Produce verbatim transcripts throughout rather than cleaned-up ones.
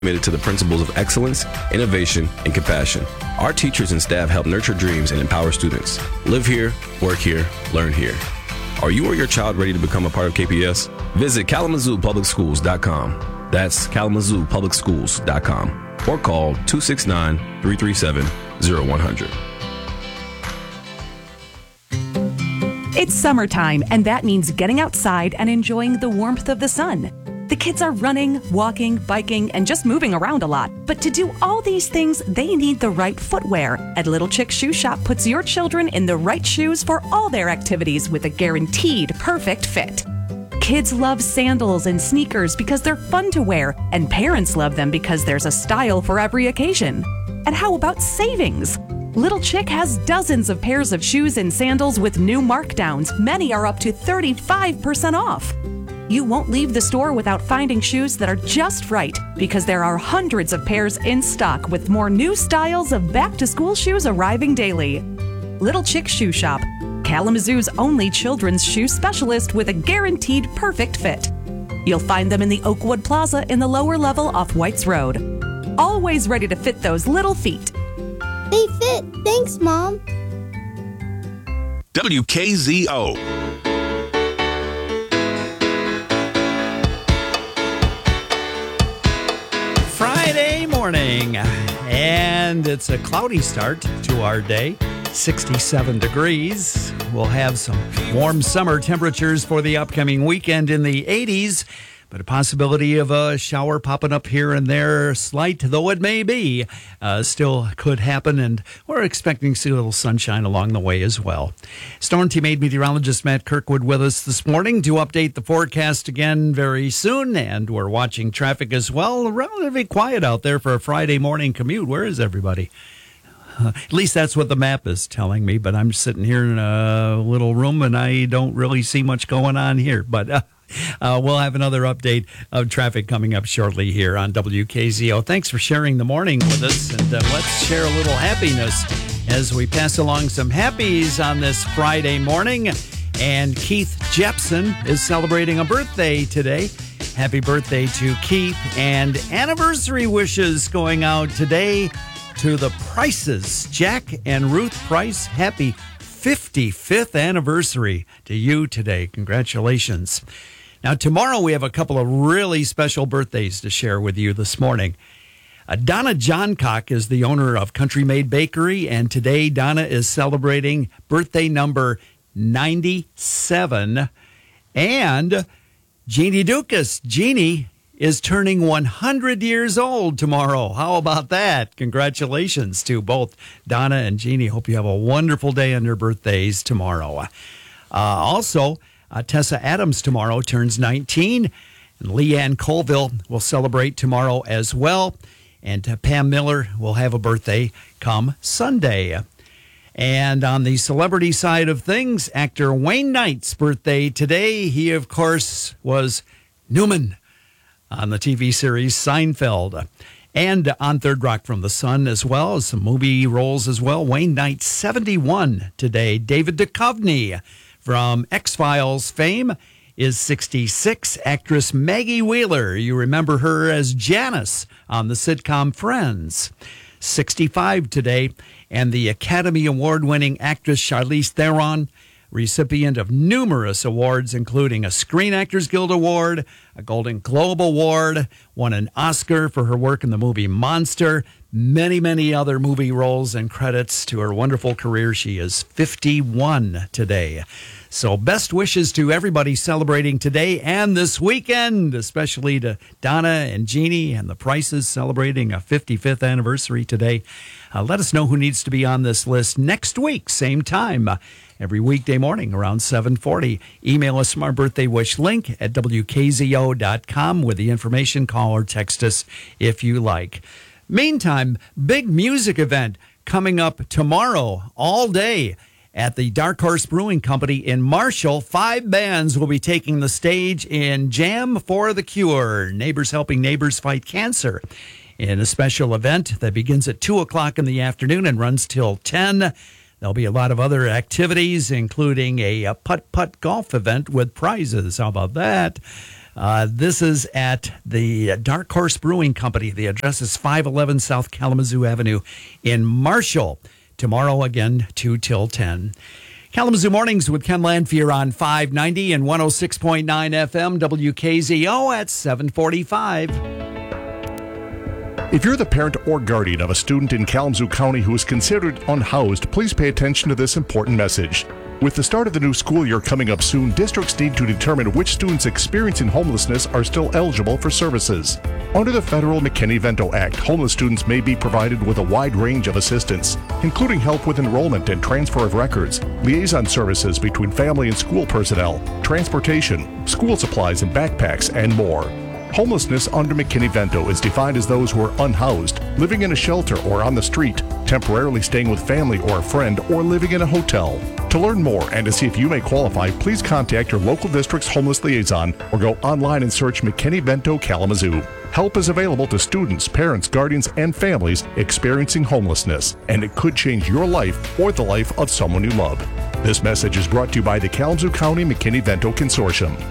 committed to the principles of excellence, innovation, and compassion. Our teachers and staff help nurture dreams and empower students. Live here, work here, learn here. Are you or your child ready to become a part of K P S? Visit kalamazoo public schools dot com. That's kalamazoo public schools dot com. Or call two six nine, three three seven, zero one zero zero. It's summertime, and that means getting outside and enjoying the warmth of the sun. The kids are running, walking, biking, and just moving around a lot. But to do all these things, they need the right footwear. And Little Chick Shoe Shop puts your children in the right shoes for all their activities with a guaranteed perfect fit. Kids love sandals and sneakers because they're fun to wear, and parents love them because there's a style for every occasion. And how about savings? Little Chick has dozens of pairs of shoes and sandals with new markdowns. Many are up to thirty-five percent off. You won't leave the store without finding shoes that are just right, because there are hundreds of pairs in stock with more new styles of back-to-school shoes arriving daily. Little Chick Shoe Shop, Kalamazoo's only children's shoe specialist with a guaranteed perfect fit. You'll find them in the Oakwood Plaza in the lower level off Whites Road. Always ready to fit those little feet. They fit. Thanks, Mom. W K Z O. Friday morning, and it's a cloudy start to our day. sixty-seven degrees. We'll have some warm summer temperatures for the upcoming weekend in the eighties, but a possibility of a shower popping up here and there, slight though it may be, uh, still could happen, and we're expecting to see a little sunshine along the way as well. Storm Team eight meteorologist Matt Kirkwood with us this morning to update the forecast again very soon, and we're watching traffic as well. Relatively quiet out there for a Friday morning commute. Where is everybody? Uh, at least that's what the map is telling me, but I'm sitting here in a little room and I don't really see much going on here. But uh, uh, we'll have another update of traffic coming up shortly here on W K Z O. Thanks for sharing the morning with us, and uh, let's share a little happiness as we pass along some happies on this Friday morning. And Keith Jepson is celebrating a birthday today. Happy birthday to Keith, and anniversary wishes going out today to the Prices. Jack and Ruth Price, happy fifty-fifth anniversary to you today. Congratulations. Now, tomorrow we have a couple of really special birthdays to share with you this morning. Uh, Donna Johncock is the owner of Country Made Bakery, and today Donna is celebrating birthday number ninety-seven. And Jeannie Dukas, Jeannie, is turning one hundred years old tomorrow. How about that? Congratulations to both Donna and Jeannie. Hope you have a wonderful day on your birthdays tomorrow. Uh, also, uh, Tessa Adams tomorrow turns nineteen, and Leanne Colville will celebrate tomorrow as well. And uh, Pam Miller will have a birthday come Sunday. And on the celebrity side of things, actor Wayne Knight's birthday today. He, of course, was Newman on the T V series Seinfeld, and on Third Rock from the Sun, as well as some movie roles as well. Wayne Knight, seventy-one today. David Duchovny from X-Files fame is sixty-six. Actress Maggie Wheeler, you remember her as Janice on the sitcom Friends, sixty-five today. And the Academy Award-winning actress Charlize Theron, recipient of numerous awards, including a Screen Actors Guild Award, a Golden Globe Award, won an Oscar for her work in the movie Monster, many, many other movie roles and credits to her wonderful career. She is fifty-one today. So best wishes to everybody celebrating today and this weekend, especially to Donna and Jeannie and the Prices celebrating a fifty-fifth anniversary today. Uh, let us know who needs to be on this list next week, same time. Uh, Every weekday morning around seven forty. Email us from our birthday wish link at W K Z O dot com with the information. Call or text us if you like. Meantime, big music event coming up tomorrow all day at the Dark Horse Brewing Company in Marshall. Five bands will be taking the stage in Jam for the Cure, Neighbors Helping Neighbors Fight Cancer, in a special event that begins at two o'clock in the afternoon and runs till ten. There'll be a lot of other activities, including a, a putt-putt golf event with prizes. How about that? Uh, this is at the Dark Horse Brewing Company. The address is five eleven South Kalamazoo Avenue in Marshall. Tomorrow again, two till ten. Kalamazoo Mornings with Ken Lanfear on five ninety and one oh six point nine F M W K Z O at seven forty-five. If you're the parent or guardian of a student in Kalamazoo County who is considered unhoused, please pay attention to this important message. With the start of the new school year coming up soon, districts need to determine which students experiencing homelessness are still eligible for services. Under the federal McKinney-Vento Act, homeless students may be provided with a wide range of assistance, including help with enrollment and transfer of records, liaison services between family and school personnel, transportation, school supplies and backpacks, and more. Homelessness under McKinney-Vento is defined as those who are unhoused, living in a shelter or on the street, temporarily staying with family or a friend, or living in a hotel. To learn more and to see if you may qualify, please contact your local district's homeless liaison or go online and search McKinney-Vento Kalamazoo. Help is available to students, parents, guardians, and families experiencing homelessness, and it could change your life or the life of someone you love. This message is brought to you by the Kalamazoo County McKinney-Vento Consortium.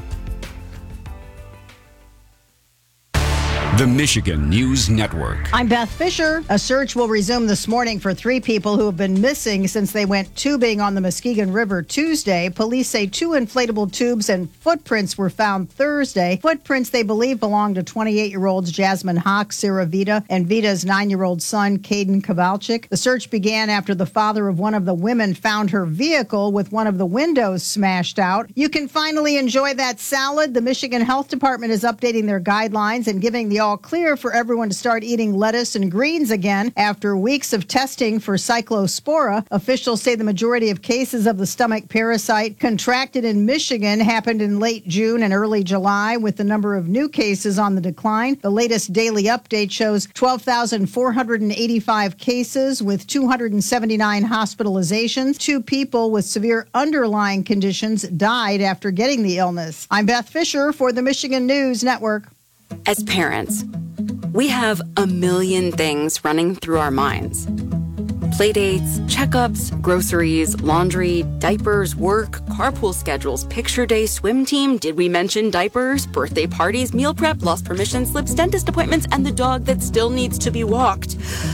The Michigan News Network. I'm Beth Fisher. A search will resume this morning for three people who have been missing since they went tubing on the Muskegon River Tuesday. Police say two inflatable tubes and footprints were found Thursday. Footprints they believe belong to twenty-eight-year-olds Jasmine Hawk, Sarah Vita, and Vita's nine-year-old son, Caden Kowalczyk. The search began after the father of one of the women found her vehicle with one of the windows smashed out. You can finally enjoy that salad. The Michigan Health Department is updating their guidelines and giving the all clear for everyone to start eating lettuce and greens again after weeks of testing for cyclospora. Officials say the majority of cases of the stomach parasite contracted in Michigan happened in late June and early July, with the number of new cases on the decline. The latest daily update shows twelve thousand four hundred eighty-five cases with two hundred seventy-nine hospitalizations. Two people with severe underlying conditions died after getting the illness. I'm Beth Fisher for the Michigan News Network. As parents, we have a million things running through our minds. Playdates, checkups, groceries, laundry, diapers, work, carpool schedules, picture day, swim team, did we mention diapers, birthday parties, meal prep, lost permission slips, dentist appointments, and the dog that still needs to be walked.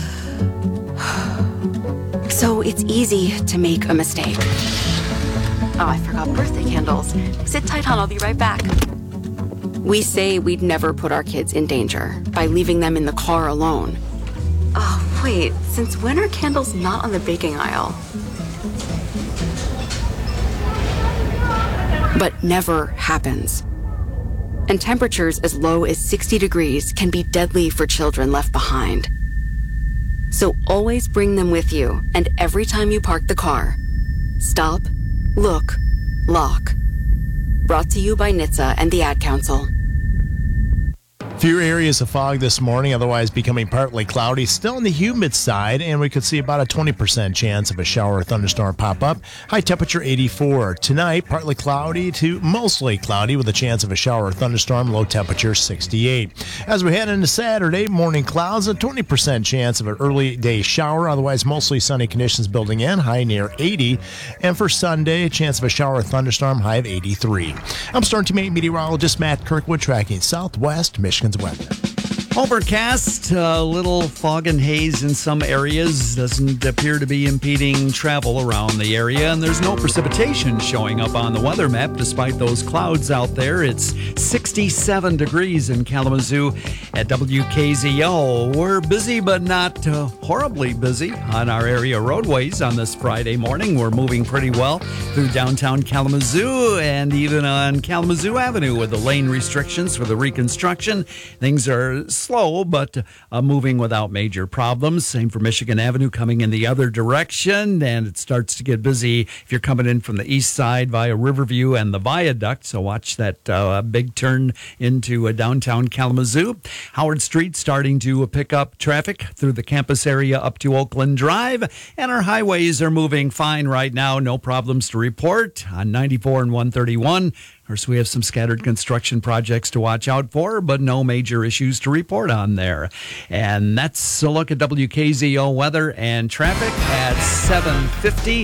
So it's easy to make a mistake. Oh, I forgot birthday candles. Sit tight, hon, I'll be right back. We say we'd never put our kids in danger by leaving them in the car alone. Oh, wait, since when are candles not on the baking aisle? But never happens. And temperatures as low as sixty degrees can be deadly for children left behind. So always bring them with you, and every time you park the car, stop, look, lock. Brought to you by N H T S A and the Ad Council. Few areas of fog this morning, otherwise becoming partly cloudy. Still on the humid side, and we could see about a twenty percent chance of a shower or thunderstorm pop up. High temperature eighty-four. Tonight, partly cloudy to mostly cloudy with a chance of a shower or thunderstorm. Low temperature sixty-eight. As we head into Saturday, morning clouds, a twenty percent chance of an early day shower. Otherwise, mostly sunny conditions building in. High near eighty. And for Sunday, a chance of a shower or thunderstorm. High of eighty-three. I'm Storm Team eight meteorologist Matt Kirkwood, tracking Southwest Michigan's weather. Overcast, a little fog and haze in some areas. Doesn't appear to be impeding travel around the area. And there's no precipitation showing up on the weather map despite those clouds out there. It's sixty-seven degrees in Kalamazoo at W K Z O. We're busy, but not uh, horribly busy on our area roadways on this Friday morning. We're moving pretty well through downtown Kalamazoo and even on Kalamazoo Avenue with the lane restrictions for the reconstruction. Things are slow, but uh, moving without major problems. Same for Michigan Avenue coming in the other direction, and it starts to get busy if you're coming in from the east side via Riverview and the viaduct, so watch that uh, big turn into uh, downtown Kalamazoo. Howard Street starting to pick up traffic through the campus area up to Oakland Drive, and our highways are moving fine right now. No problems to report on ninety-four and one thirty-one. Of course, we have some scattered construction projects to watch out for, but no major issues to report on there. And that's a look at W K Z O weather and traffic at seven fifty.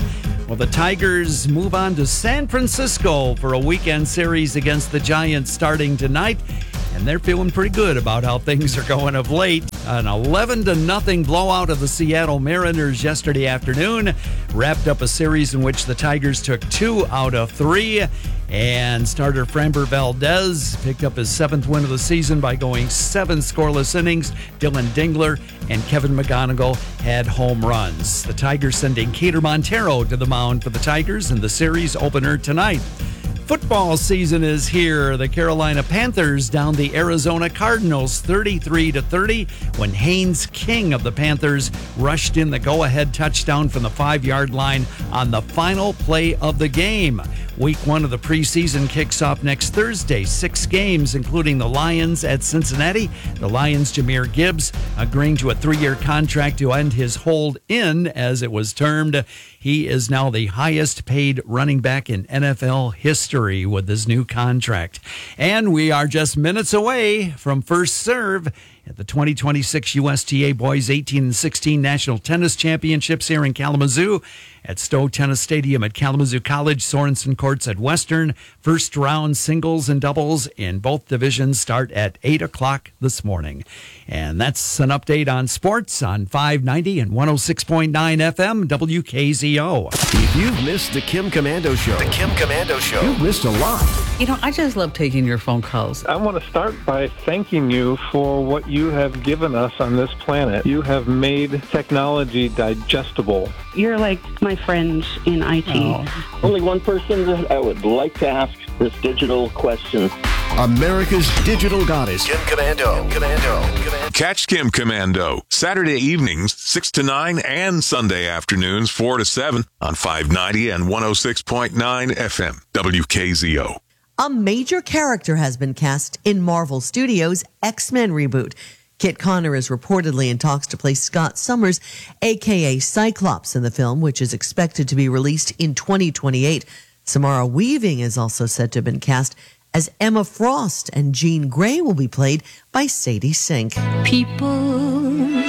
Well, the Tigers move on to San Francisco for a weekend series against the Giants starting tonight, and they're feeling pretty good about how things are going of late. An eleven to nothing blowout of the Seattle Mariners yesterday afternoon wrapped up a series in which the Tigers took two out of three, and starter Framber Valdez picked up his seventh win of the season by going seven scoreless innings. Dylan Dingler and Kevin McGonigal had home runs. The Tigers sending Cater Montero to the mound for the Tigers in the series opener tonight. Football season is here. The Carolina Panthers down the Arizona Cardinals thirty-three to thirty when Haynes King of the Panthers rushed in the go-ahead touchdown from the five-yard line on the final play of the game. Week one of the preseason kicks off next Thursday. Six games, including the Lions at Cincinnati. The Lions' Jahmyr Gibbs agreeing to a three-year contract to end his hold in, as it was termed. He is now the highest paid running back in N F L history with his new contract. And we are just minutes away from first serve at the twenty twenty-six U S T A Boys eighteen and sixteen National Tennis Championships here in Kalamazoo at Stowe Tennis Stadium at Kalamazoo College. Sorensen Courts at Western. First round singles and doubles in both divisions start at eight o'clock this morning. And that's an update on sports on five ninety and one oh six point nine F M W K Z O. If you've missed the Kim Komando Show, the Kim Komando Show, you've missed a lot. You know, I just love taking your phone calls. I want to start by thanking you for what you have given us on this planet. You have made technology digestible. You're like my friend in I T. Oh. Only one person that I would like to ask this digital question. America's digital goddess, Kim Komando. Kim Komando. Komando. Catch Kim Komando Saturday evenings six to nine and Sunday afternoons four to seven on five ninety and one oh six point nine F M W K Z O. A major character has been cast in Marvel Studios' X-Men reboot. Kit Connor is reportedly in talks to play Scott Summers, a k a. Cyclops, in the film, which is expected to be released in twenty twenty-eight. Samara Weaving is also said to have been cast as Emma Frost, and Jean Grey will be played by Sadie Sink. People.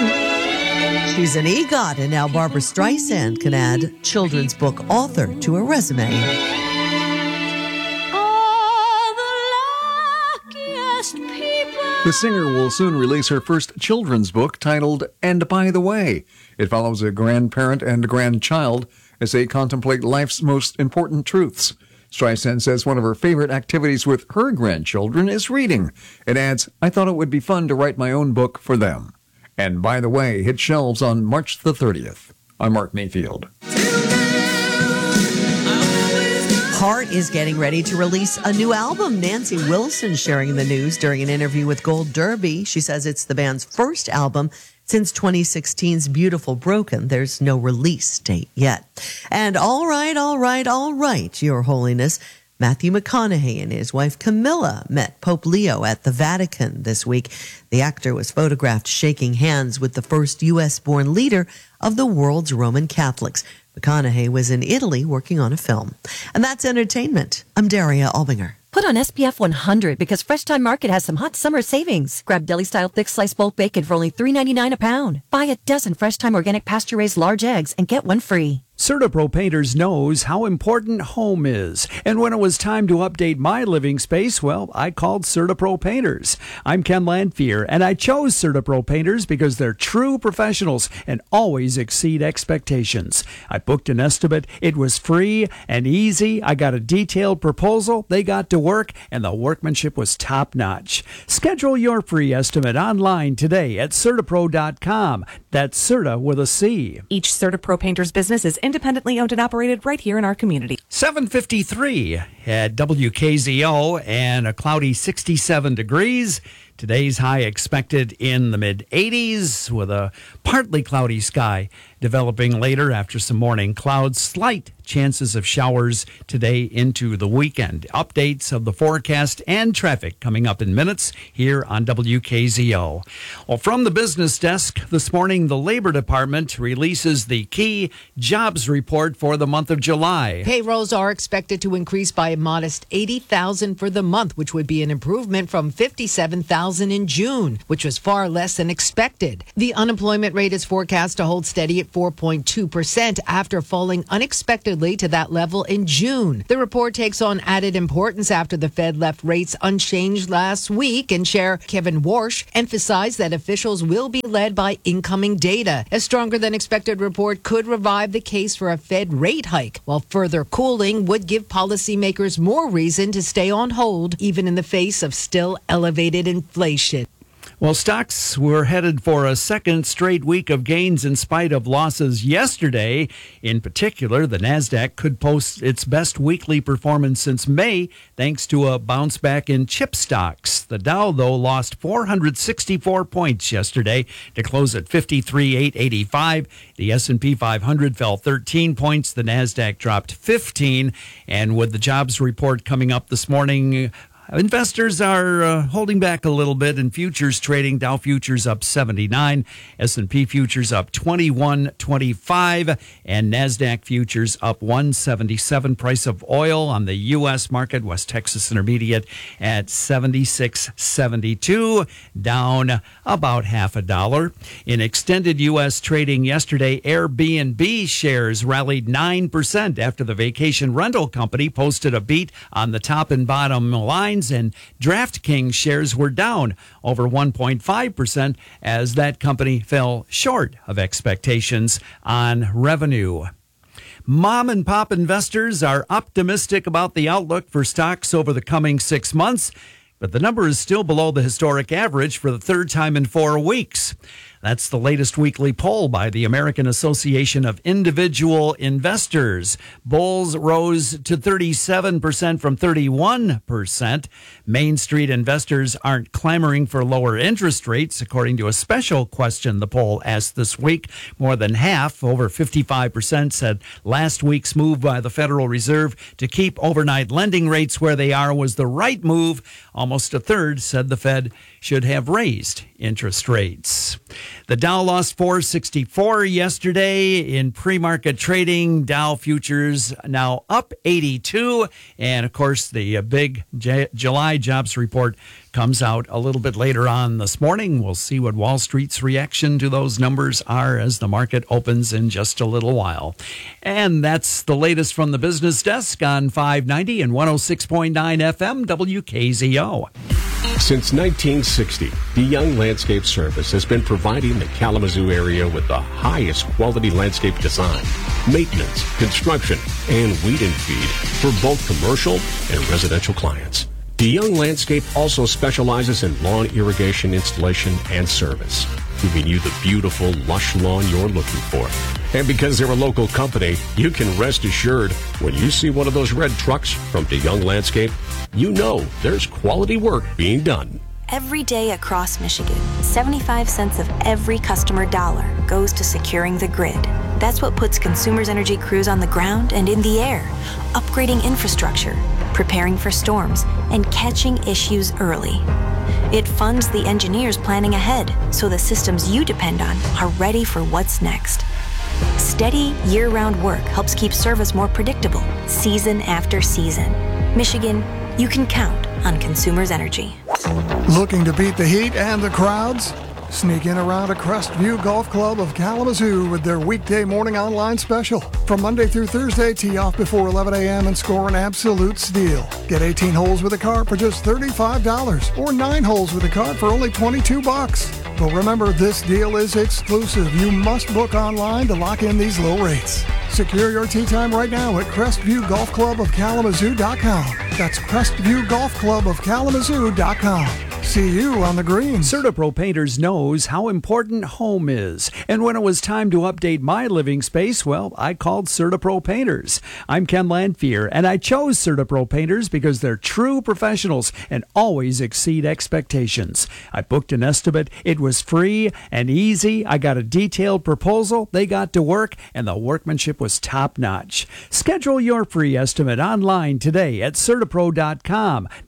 She's an EGOT, and now Barbara Streisand can add children's book author to her resume. The singer will soon release her first children's book titled And By the Way. It follows a grandparent and grandchild as they contemplate life's most important truths. Streisand says one of her favorite activities with her grandchildren is reading. It adds, I thought it would be fun to write my own book for them. And By the Way hit shelves on March the thirtieth. I'm Mark Mayfield. Heart is getting ready to release a new album. Nancy Wilson sharing the news during an interview with Gold Derby. She says it's the band's first album since twenty sixteen's Beautiful Broken. There's no release date yet. And all right, all right, all right, Your Holiness. Matthew McConaughey and his wife Camilla met Pope Leo at the Vatican this week. The actor was photographed shaking hands with the first U S-born leader of the world's Roman Catholics. McConaughey was in Italy working on a film. And that's entertainment. I'm Daria Albinger. Put on S P F one hundred because Fresh Time Market has some hot summer savings. Grab deli-style thick slice bulk bacon for only three ninety-nine a pound. Buy a dozen Fresh Time organic pasture-raised large eggs and get one free. CertaPro Painters knows how important home is. And when it was time to update my living space, well, I called CertaPro Painters. I'm Ken Landfear, and I chose CertaPro Painters because they're true professionals and always exceed expectations. I booked an estimate. It was free and easy. I got a detailed proposal. They got to work, and the workmanship was top-notch. Schedule your free estimate online today at Certapro dot com. That's Certa with a C. Each CertaPro Painters business is independently owned and operated right here in our community. seven fifty-three at W K Z O and a cloudy sixty-seven degrees. Today's high expected in the mid eighties with a partly cloudy sky developing later after some morning clouds. Slight chances of showers today into the weekend. Updates of the forecast and traffic coming up in minutes here on W K Z O. Well, from the business desk this morning, the Labor Department releases the key jobs report for the month of July. Payrolls are expected to increase by a modest eighty thousand for the month, which would be an improvement from fifty-seven thousand thousand in June, which was far less than expected. The unemployment rate is forecast to hold steady at four point two percent after falling unexpectedly to that level in June. The report takes on added importance after the Fed left rates unchanged last week, and Chair Kevin Warsh emphasized that officials will be led by incoming data. A stronger than expected report could revive the case for a Fed rate hike, while further cooling would give policymakers more reason to stay on hold, even in the face of still elevated inflation. Well, stocks were headed for a second straight week of gains in spite of losses yesterday. In particular, the Nasdaq could post its best weekly performance since May, thanks to a bounce back in chip stocks. The Dow, though, lost four hundred sixty-four points yesterday to close at fifty-three thousand eight hundred eighty-five. The S and P five hundred fell thirteen points. The Nasdaq dropped fifteen. And with the jobs report coming up this morning, investors are uh, holding back a little bit in futures trading. Dow futures up seventy-nine, S and P futures up twenty-one twenty-five, and NASDAQ futures up one seventy-seven. Price of oil on the U S market, West Texas Intermediate at seventy-six seventy-two, down about half a dollar. In extended U S trading yesterday, Airbnb shares rallied nine percent after the vacation rental company posted a beat on the top and bottom lines, and DraftKings shares were down over one point five percent as that company fell short of expectations on revenue. Mom and pop investors are optimistic about the outlook for stocks over the coming six months, but the number is still below the historic average for the third time in four weeks. That's the latest weekly poll by the American Association of Individual Investors. Bulls rose to thirty-seven percent from thirty-one percent. Main Street investors aren't clamoring for lower interest rates, according to a special question the poll asked this week. More than half, over fifty-five percent, said last week's move by the Federal Reserve to keep overnight lending rates where they are was the right move. Almost a third said the Fed should have raised interest rates. The Dow lost four sixty-four yesterday in pre-market trading. Dow futures now up eighty-two. And, of course, the uh, big J- July jobs report comes out a little bit later on this morning. We'll see what Wall Street's reaction to those numbers are as the market opens in just a little while. And that's the latest from the business desk on five ninety and one oh six point nine F M W K Z O. Since nineteen sixty, DeYoung Landscape Service has been providing the Kalamazoo area with the highest quality landscape design, maintenance, construction, and weed and feed for both commercial and residential clients. DeYoung Landscape also specializes in lawn irrigation installation and service, giving you the beautiful, lush lawn you're looking for. And because they're a local company, you can rest assured when you see one of those red trucks from DeYoung Landscape, you know there's quality work being done. Every day across Michigan, seventy-five cents of every customer dollar goes to securing the grid. That's what puts Consumers Energy crews on the ground and in the air, upgrading infrastructure, preparing for storms, and catching issues early. It funds the engineers planning ahead so the systems you depend on are ready for what's next. Steady, year-round work helps keep service more predictable, season after season. Michigan, you can count on Consumers Energy. Looking to beat the heat and the crowds? Sneak in around a Crestview Golf Club of Kalamazoo with their weekday morning online special. From Monday through Thursday, tee off before eleven a.m. and score an absolute steal. Get eighteen holes with a cart for just thirty-five dollars or nine holes with a cart for only twenty-two bucks. But remember, this deal is exclusive. You must book online to lock in these low rates. Secure your tee time right now at Crestview Golf Club of Kalamazoo dot com. That's Crestview Golf Club of Kalamazoo dot com. See you on the green. CertaPro Painters knows how important home is. And when it was time to update my living space, well, I called CertaPro Painters. I'm Ken Landfear, and I chose CertaPro Painters because they're true professionals and always exceed expectations. I booked an estimate. It was free and easy. I got a detailed proposal. They got to work, and the workmanship was top-notch. Schedule your free estimate online today at CertaPro dot com.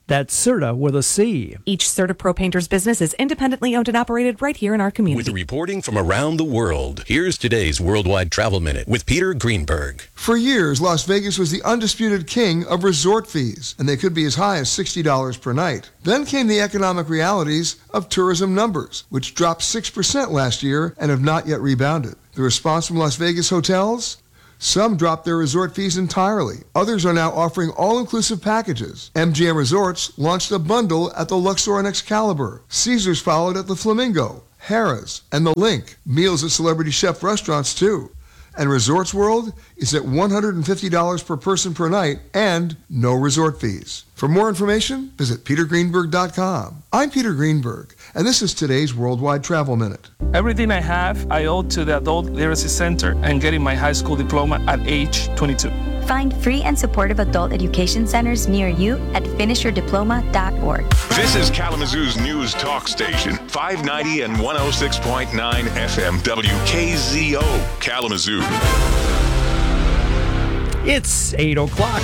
That's Serta with a C. Each Serta Pro Painters business is independently owned and operated right here in our community. With reporting from around the world, here's today's Worldwide Travel Minute with Peter Greenberg. For years, Las Vegas was the undisputed king of resort fees, and they could be as high as sixty dollars per night. Then came the economic realities of tourism numbers, which dropped six percent last year and have not yet rebounded. The response from Las Vegas hotels? Some dropped their resort fees entirely. Others are now offering all-inclusive packages. M G M Resorts launched a bundle at the Luxor and Excalibur. Caesars followed at the Flamingo, Harrah's, and the Link. Meals at Celebrity Chef restaurants, too. And Resorts World is at one hundred fifty dollars per person per night and no resort fees. For more information, visit peter greenberg dot com. I'm Peter Greenberg, and this is today's Worldwide Travel Minute. Everything I have, I owe to the Adult Literacy Center and getting my high school diploma at age twenty-two. Find free and supportive adult education centers near you at finish your diploma dot org. This is Kalamazoo's news talk station, five ninety and one oh six point nine F M W K Z O, Kalamazoo. It's eight o'clock.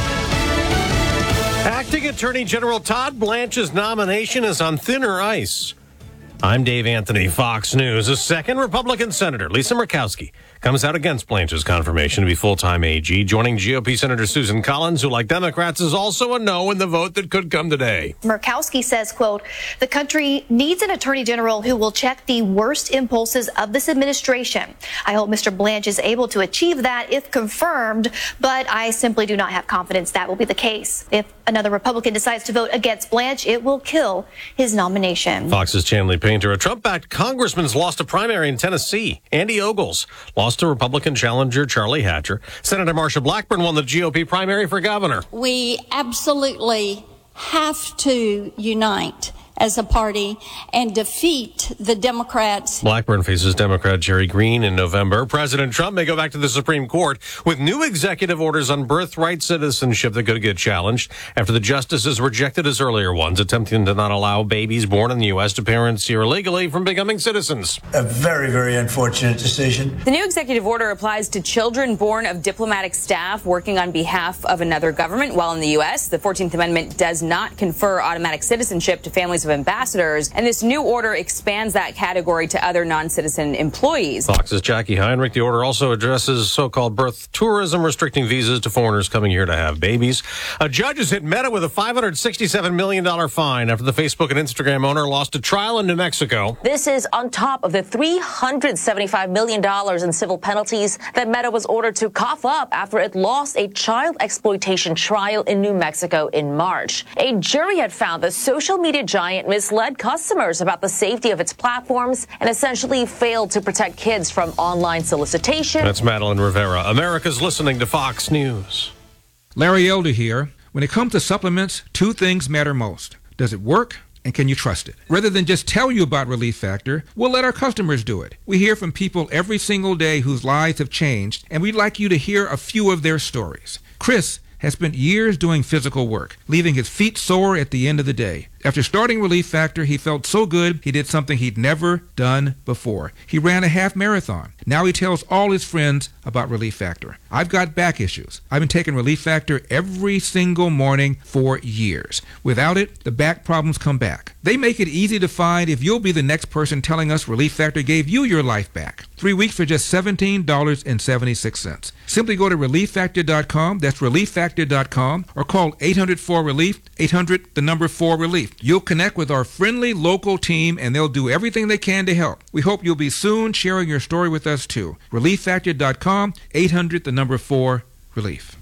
Acting Attorney General Todd Blanche's nomination is on thinner ice. I'm Dave Anthony, Fox News. A second Republican Senator, Lisa Murkowski, comes out against Blanche's confirmation to be full-time A G, joining G O P Senator Susan Collins, who, like Democrats, is also a no in the vote that could come today. Murkowski says, quote, the country needs an attorney general who will check the worst impulses of this administration. I hope Mister Blanche is able to achieve that if confirmed, but I simply do not have confidence that will be the case. If another Republican decides to vote against Blanche, it will kill his nomination. Fox's Chanley Painter, a Trump-backed congressman's lost a primary in Tennessee. Andy Ogles lost to Republican challenger Charlie Hatcher. Senator Marsha Blackburn won the G O P primary for governor. We absolutely have to unite as a party and defeat the Democrats. Blackburn faces Democrat Jerry Green in November. President Trump may go back to the Supreme Court with new executive orders on birthright citizenship that could get challenged after the justices rejected his earlier ones, attempting to not allow babies born in the U S to parents here illegally from becoming citizens. A very, very unfortunate decision. The new executive order applies to children born of diplomatic staff working on behalf of another government while in the U S. The fourteenth Amendment does not confer automatic citizenship to families of ambassadors, and this new order expands that category to other non-citizen employees. Fox's Jackie Heinrich. The order also addresses so-called birth tourism, restricting visas to foreigners coming here to have babies. A judge has hit Meta with a five hundred sixty-seven million dollars fine after the Facebook and Instagram owner lost a trial in New Mexico. This is on top of the three hundred seventy-five million dollars in civil penalties that Meta was ordered to cough up after it lost a child exploitation trial in New Mexico in March. A jury had found the social media giant misled customers about the safety of its platforms and essentially failed to protect kids from online solicitation. That's Madeline Rivera. America's listening to Fox News. Larry Elder here. When it comes to supplements, two things matter most. Does it work? And can you trust it? Rather than just tell you about Relief Factor, we'll let our customers do it. We hear from people every single day whose lives have changed, and we'd like you to hear a few of their stories. Chris has spent years doing physical work, leaving his feet sore at the end of the day. After starting Relief Factor, he felt so good he did something he'd never done before. He ran a half marathon. Now he tells all his friends about Relief Factor. I've got back issues. I've been taking Relief Factor every single morning for years. Without it, the back problems come back. They make it easy to find if you'll be the next person telling us Relief Factor gave you your life back. Three weeks for just seventeen dollars and seventy-six cents. Simply go to relief factor dot com, that's relief factor dot com, or call eight hundred four relief, eight hundred, the number four relief. You'll connect with our friendly local team and they'll do everything they can to help. We hope you'll be soon sharing your story with us too. relief factor dot com, eight hundred, the number four, relief.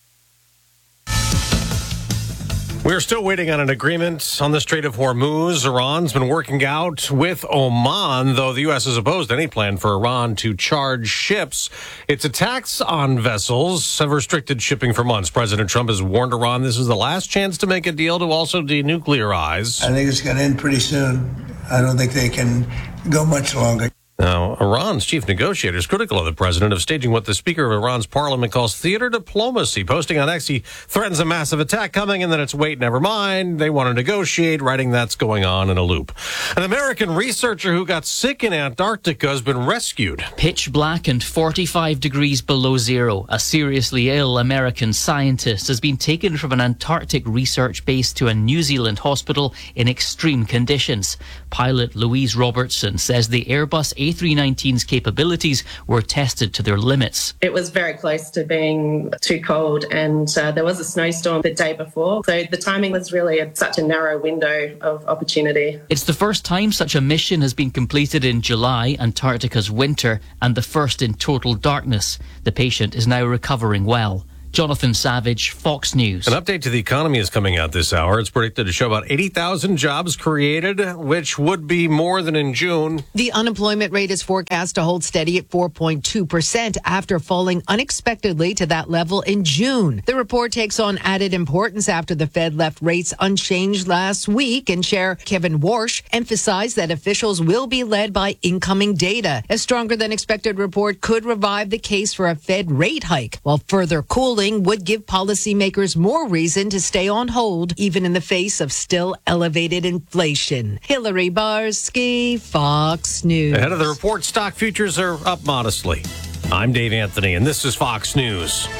We're still waiting on an agreement on the Strait of Hormuz. Iran's been working out with Oman, though the U S has opposed any plan for Iran to charge ships. Its attacks on vessels have restricted shipping for months. President Trump has warned Iran this is the last chance to make a deal to also denuclearize. I think it's going to end pretty soon. I don't think they can go much longer. Now, Iran's chief negotiator is critical of the president of staging what the Speaker of Iran's parliament calls theater diplomacy. Posting on X, he threatens a massive attack coming, and then it's wait, never mind. They want to negotiate, writing that's going on in a loop. An American researcher who got sick in Antarctica has been rescued. Pitch black and forty-five degrees below zero. A seriously ill American scientist has been taken from an Antarctic research base to a New Zealand hospital in extreme conditions. Pilot Louise Robertson says the Airbus A three nineteen's capabilities were tested to their limits. It was very close to being too cold, and uh, there was a snowstorm the day before, so the timing was really a, such a narrow window of opportunity. It's the first time such a mission has been completed in July, Antarctica's winter, and the first in total darkness. The patient is now recovering well. Jonathan Savage, Fox News. An update to the economy is coming out this hour. It's predicted to show about eighty thousand jobs created, which would be more than in June. The unemployment rate is forecast to hold steady at four point two percent after falling unexpectedly to that level in June. The report takes on added importance after the Fed left rates unchanged last week, and Chair Kevin Warsh emphasized that officials will be led by incoming data. A stronger than expected report could revive the case for a Fed rate hike, while further cooling would give policymakers more reason to stay on hold, even in the face of still elevated inflation. Hillary Barsky, Fox News. Ahead of the report, stock futures are up modestly. I'm Dave Anthony, and this is Fox News.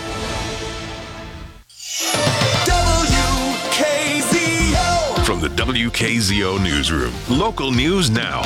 W K Z O. From the W K Z O Newsroom, local news now.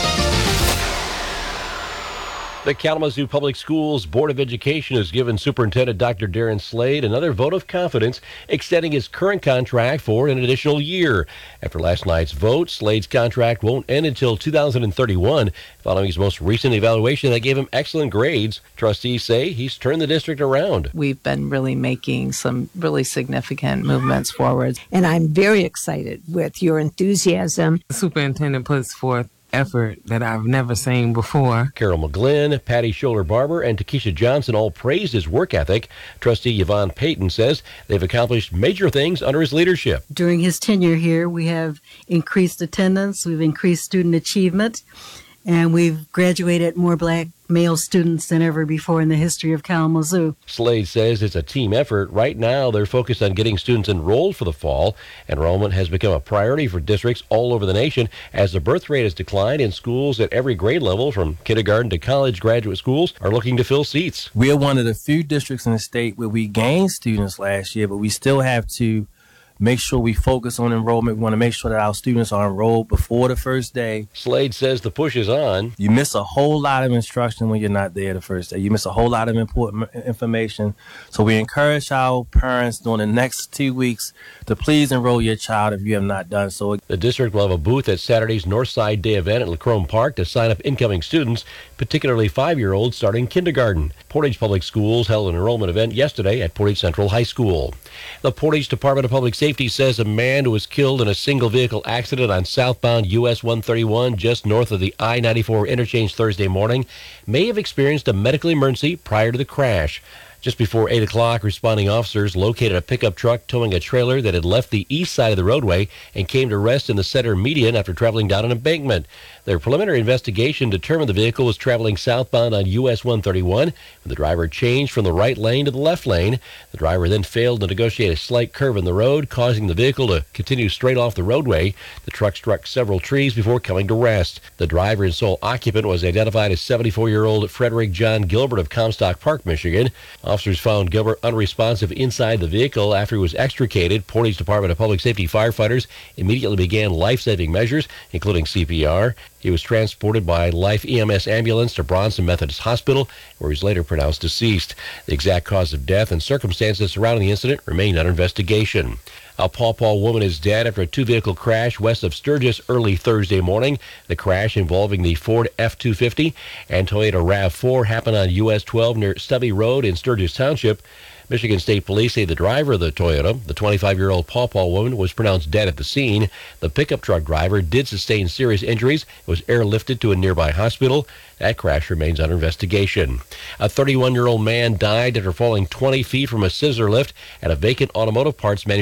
The Kalamazoo Public Schools Board of Education has given Superintendent Doctor Darren Slade another vote of confidence, extending his current contract for an additional year. After last night's vote, Slade's contract won't end until two thousand thirty-one, following his most recent evaluation that gave him excellent grades. Trustees say he's turned the district around. We've been really making some really significant movements forward. And I'm very excited with your enthusiasm. The superintendent puts forth effort that I've never seen before. Carol McGlynn, Patty Scholler-Barber, and Takesha Johnson all praised his work ethic. Trustee Yvonne Payton says they've accomplished major things under his leadership. During his tenure here, we have increased attendance, we've increased student achievement, and we've graduated more black male students than ever before in the history of Kalamazoo. Slade says it's a team effort. Right now, they're focused on getting students enrolled for the fall. Enrollment has become a priority for districts all over the nation as the birth rate has declined in schools at every grade level, from kindergarten to college. Graduate schools are looking to fill seats. We are one of the few districts in the state where we gained students last year, but we still have to make sure we focus on enrollment. We want to make sure that our students are enrolled before the first day. Slade says the push is on. You miss a whole lot of instruction when you're not there the first day. You miss a whole lot of important information. So we encourage our parents during the next two weeks to please enroll your child if you have not done so. The district will have a booth at Saturday's Northside Day event at Lacrome Park to sign up incoming students, particularly five-year-olds starting kindergarten. Portage Public Schools held an enrollment event yesterday at Portage Central High School. The Portage Department of Public Safety Safety says a man who was killed in a single vehicle accident on southbound U S one thirty-one just north of the I ninety-four interchange Thursday morning may have experienced a medical emergency prior to the crash. Just before eight o'clock, responding officers located a pickup truck towing a trailer that had left the east side of the roadway and came to rest in the center median after traveling down an embankment. Their preliminary investigation determined the vehicle was traveling southbound on U S one thirty-one when the driver changed from the right lane to the left lane. The driver then failed to negotiate a slight curve in the road, causing the vehicle to continue straight off the roadway. The truck struck several trees before coming to rest. The driver and sole occupant was identified as seventy-four-year-old Frederick John Gilbert of Comstock Park, Michigan. Officers found Gilbert unresponsive inside the vehicle after he was extricated. Portage Department of Public Safety firefighters immediately began life-saving measures, including C P R. He was transported by Life E M S ambulance to Bronson Methodist Hospital, where he was later pronounced deceased. The exact cause of death and circumstances surrounding the incident remain under investigation. A Paw Paw woman is dead after a two-vehicle crash west of Sturgis early Thursday morning. The crash involving the Ford F two fifty and Toyota RAV four happened on U S twelve near Stubby Road in Sturgis Township. Michigan State Police say the driver of the Toyota, the twenty-five-year-old Paw Paw woman, was pronounced dead at the scene. The pickup truck driver did sustain serious injuries and was airlifted to a nearby hospital. That crash remains under investigation. A thirty-one-year-old man died after falling twenty feet from a scissor lift at a vacant automotive parts manufacturing plant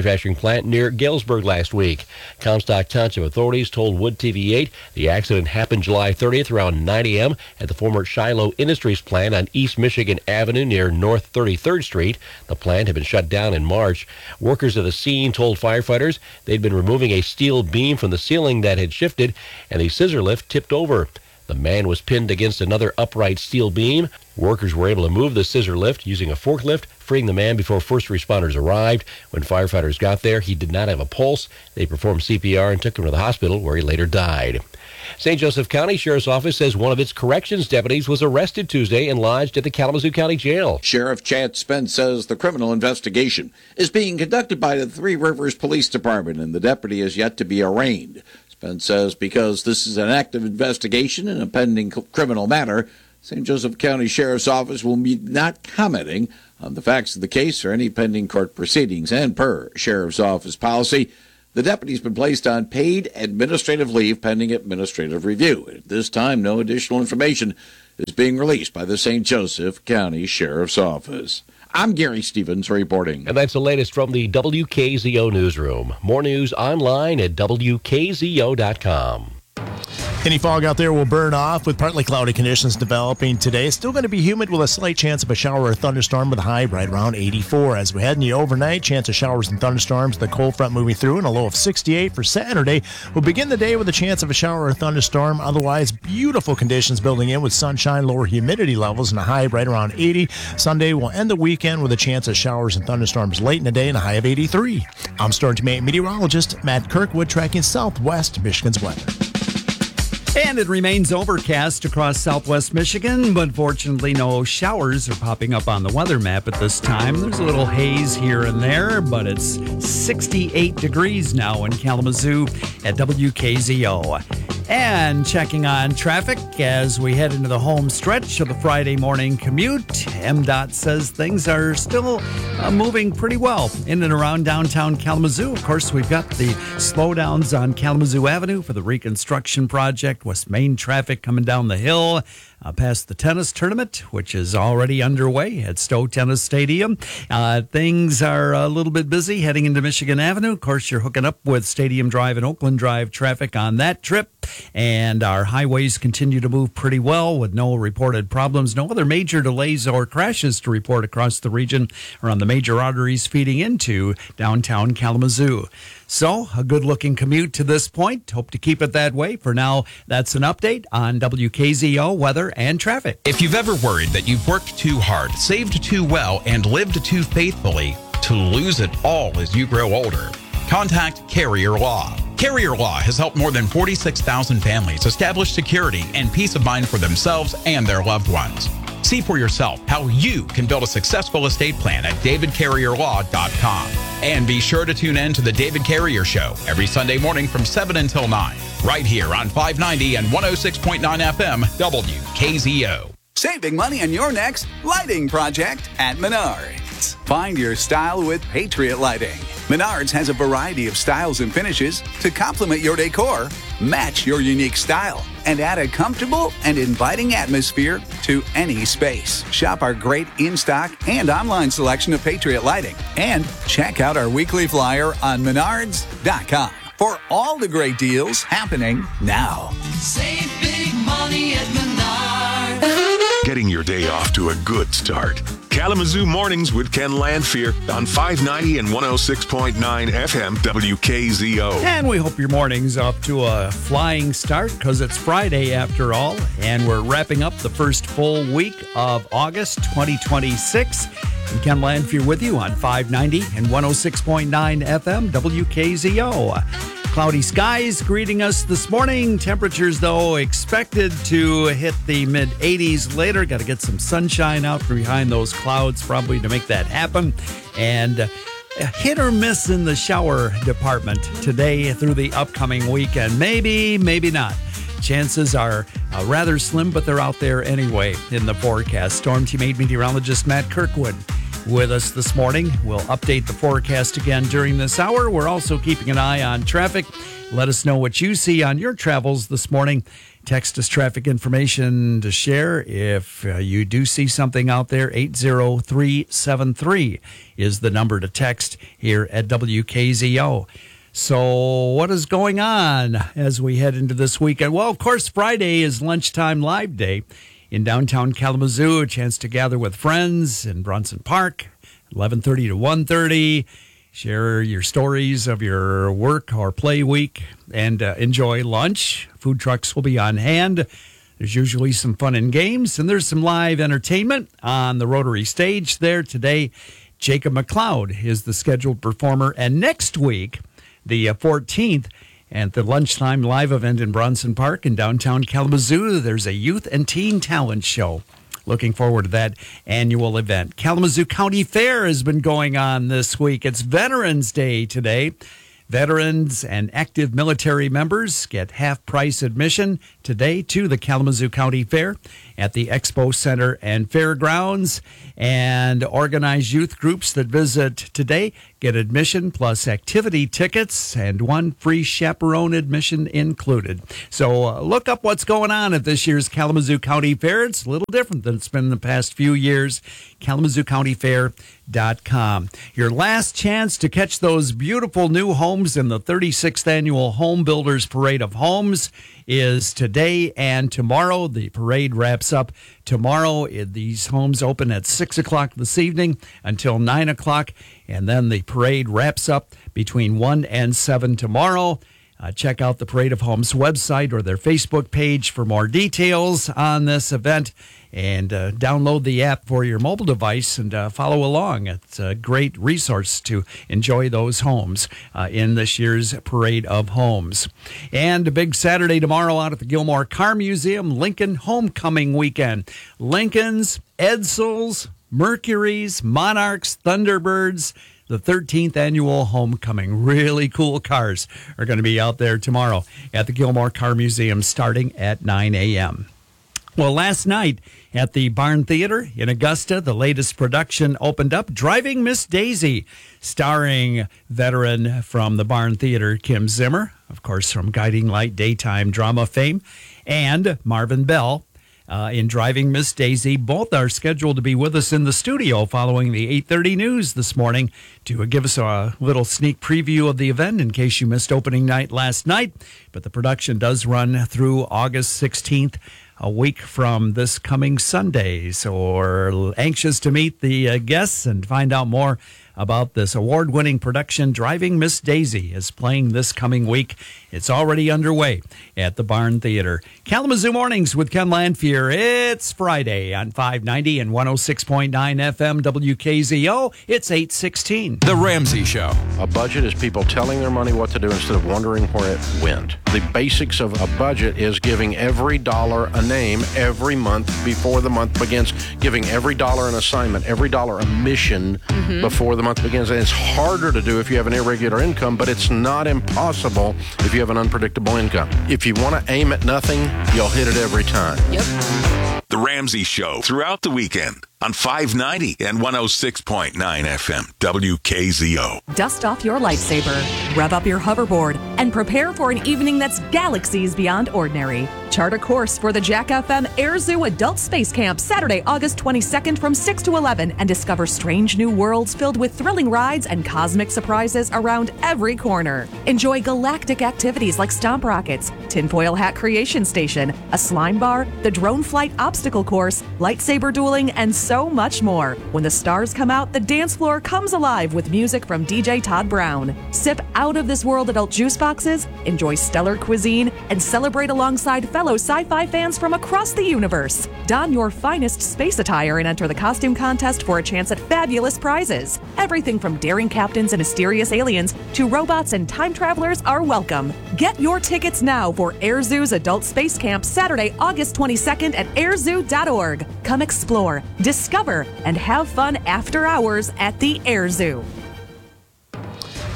plant near Galesburg last week. Comstock Township authorities told Wood T V eight the accident happened July thirtieth around nine a.m. at the former Shiloh Industries plant on East Michigan Avenue near North thirty-third Street. The plant had been shut down in March. Workers at the scene told firefighters they'd been removing a steel beam from the ceiling that had shifted, and the scissor lift tipped over. The man was pinned against another upright steel beam. Workers were able to move the scissor lift using a forklift, freeing the man before first responders arrived. When firefighters got there, he did not have a pulse. They performed C P R and took him to the hospital, where he later died. Saint Joseph County Sheriff's Office says one of its corrections deputies was arrested Tuesday and lodged at the Kalamazoo County Jail. Sheriff Chad Spence says the criminal investigation is being conducted by the Three Rivers Police Department, and the deputy is yet to be arraigned. Spence says because this is an active investigation in a pending criminal matter, Saint Joseph County Sheriff's Office will be not commenting on the facts of the case or any pending court proceedings. And per Sheriff's Office policy, the deputy's been placed on paid administrative leave pending administrative review. At this time, no additional information is being released by the Saint Joseph County Sheriff's Office. I'm Gary Stevens reporting. And that's the latest from the W K Z O newsroom. More news online at W K Z O dot com. Any fog out there will burn off with partly cloudy conditions developing today. Still going to be humid with a slight chance of a shower or thunderstorm with a high right around eighty-four. As we head in the overnight, chance of showers and thunderstorms, the cold front moving through, and a low of sixty-eight for Saturday. We'll begin the day with a chance of a shower or thunderstorm. Otherwise, beautiful conditions building in with sunshine, lower humidity levels, and a high right around eighty. Sunday will end the weekend with a chance of showers and thunderstorms late in the day and a high of eighty-three. I'm Storm Team eight meteorologist Matt Kirkwood tracking southwest Michigan's weather. And it remains overcast across southwest Michigan, but fortunately no showers are popping up on the weather map at this time. There's a little haze here and there, but it's sixty-eight degrees now in Kalamazoo at W K Z O. And checking on traffic as we head into the home stretch of the Friday morning commute, M DOT says things are still uh, moving pretty well in and around downtown Kalamazoo. Of course, we've got the slowdowns on Kalamazoo Avenue for the reconstruction project, West Main traffic coming down the hill. Uh, past the tennis tournament, which is already underway at Stowe Tennis Stadium. Uh, things are a little bit busy heading into Michigan Avenue. Of course, you're hooking up with Stadium Drive and Oakland Drive traffic on that trip. And our highways continue to move pretty well with no reported problems. No other major delays or crashes to report across the region or on the major arteries feeding into downtown Kalamazoo. So, a good-looking commute to this point. Hope to keep it that way. For now, that's an update on W K Z O weather and traffic. If you've ever worried that you've worked too hard, saved too well, and lived too faithfully to lose it all as you grow older, contact Carrier Law. Carrier Law has helped more than forty-six thousand families establish security and peace of mind for themselves and their loved ones. See for yourself how you can build a successful estate plan at david carrier law dot com. And be sure to tune in to The David Carrier Show every Sunday morning from seven until nine, right here on five ninety and one oh six point nine F M W K Z O. Saving money on your next lighting project at Menards. Find your style with Patriot Lighting. Menards has a variety of styles and finishes to complement your decor, match your unique style, and add a comfortable and inviting atmosphere to any space. Shop our great in-stock and online selection of Patriot Lighting, and check out our weekly flyer on menards dot com for all the great deals happening now. Save big money at Menards. Getting your day off to a good start. Kalamazoo Mornings with Ken Landfear on five ninety and one oh six point nine F M W K Z O. And we hope your morning's off to a flying start because it's Friday after all, and we're wrapping up the first full week of August twenty twenty-six. And Ken Landfear with you on five ninety and one oh six point nine F M W K Z O. Cloudy skies greeting us this morning. Temperatures, though, expected to hit the mid eighties later. Got to get some sunshine out from behind those clouds probably to make that happen. And uh, hit or miss in the shower department today through the upcoming weekend. Maybe, maybe not. Chances are uh, rather slim, but they're out there anyway in the forecast. Storm Team eight meteorologist Matt Kirkwood with us this morning. We'll update the forecast again during this hour. We're also keeping an eye on traffic. Let us know what you see on your travels this morning. Text us traffic information to share. If uh, you do see something out there, eight zero three seven three is the number to text here at W K Z O. So what is going on as we head into this weekend? Well, of course, Friday is Lunchtime Live Day in downtown Kalamazoo. A chance to gather with friends in Bronson Park, eleven thirty to one thirty. Share your stories of your work or play week and uh, enjoy lunch. Food trucks will be on hand. There's usually some fun and games, and there's some live entertainment on the Rotary stage there today. Jacob McLeod is the scheduled performer, and next week, the uh, fourteenth, at the Lunchtime Live event in Bronson Park in downtown Kalamazoo, there's a youth and teen talent show. Looking forward to that annual event. Kalamazoo County Fair has been going on this week. It's Veterans Day today. Veterans and active military members get half-price admission today to the Kalamazoo County Fair at the Expo Center and Fairgrounds. And organized youth groups that visit today get admission plus activity tickets and one free chaperone admission included. So uh, look up what's going on at this year's Kalamazoo County Fair. It's a little different than it's been in the past few years. Kalamazoo County Fair dot com. Your last chance to catch those beautiful new homes in the thirty-sixth Annual Home Builders Parade of Homes is today and tomorrow. The parade wraps up tomorrow. These homes open at six o'clock this evening until nine o'clock, and then the parade wraps up between one and seven tomorrow. Uh, check out the Parade of Homes website or their Facebook page for more details on this event, and uh, download the app for your mobile device and uh, follow along. It's a great resource to enjoy those homes uh, in this year's Parade of Homes. And a big Saturday tomorrow out at the Gilmore Car Museum, Lincoln Homecoming Weekend. Lincolns, Edsels, Mercuries, Monarchs, Thunderbirds, the thirteenth Annual Homecoming. Really cool cars are going to be out there tomorrow at the Gilmore Car Museum starting at nine a.m. Well, last night at the Barn Theater in Augusta, the latest production opened up, Driving Miss Daisy, starring veteran from the Barn Theater, Kim Zimmer, of course, from Guiding Light daytime drama fame, and Marvin Bell. Uh, in Driving Miss Daisy. Both are scheduled to be with us in the studio following the eight thirty news this morning to give us a little sneak preview of the event in case you missed opening night last night. But the production does run through August sixteenth, a week from this coming Sunday. So we're anxious to meet the uh, guests and find out more about this award-winning production. Driving Miss Daisy is playing this coming week. It's already underway at the Barn Theater. Kalamazoo Mornings with Ken Lanfear. It's Friday on five ninety and one oh six point nine F M W K Z O. It's eight sixteen. The Ramsey Show. A budget is people telling their money what to do instead of wondering where it went. The basics of a budget is giving every dollar a name every month before the month begins, giving every dollar an assignment, every dollar a mission mm-hmm. before the month begins. And it's harder to do if you have an irregular income, but it's not impossible if you have an unpredictable income. If you want to aim at nothing, you'll hit it every time. Yep. The Ramsey Show throughout the weekend on five ninety and one oh six point nine F M W K Z O. Dust off your lightsaber, rev up your hoverboard, and prepare for an evening that's galaxies beyond ordinary. Chart a course for the Jack F M Air Zoo Adult Space Camp Saturday, August twenty-second from six to eleven and discover strange new worlds filled with thrilling rides and cosmic surprises around every corner. Enjoy galactic activities like stomp rockets, tinfoil hat creation station, a slime bar, the drone flight obstacle course, lightsaber dueling, and so much more. When the stars come out, the dance floor comes alive with music from D J Todd Brown. Sip out of this world adult juice boxes, enjoy stellar cuisine, and celebrate alongside fellow sci-fi fans from across the universe. Don your finest space attire and enter the costume contest for a chance at fabulous prizes. Everything from daring captains and mysterious aliens to robots and time travelers are welcome. Get your tickets now for Air Zoo's Adult Space Camp Saturday, August twenty-second at air zoo dot org. Come explore, discover, and have fun after hours at the Air Zoo.